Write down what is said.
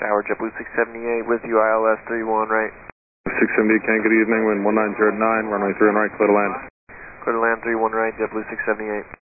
Tower, JetBlue 678 with you, ILS 31 right. 678, Ken, good evening, wind 1909, runway 3 right, clear to land. Clear to land 31 right, JetBlue 678.